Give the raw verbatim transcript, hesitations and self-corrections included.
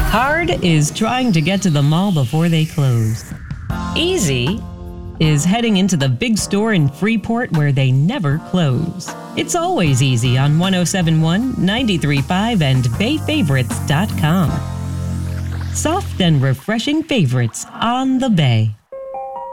Hard is trying to get to the mall before they close. Easy is heading into the big store in Freeport where they never close. It's always easy on one oh seven point one, ninety-three point five, and bay favorites dot com. Soft and refreshing favorites on the Bay.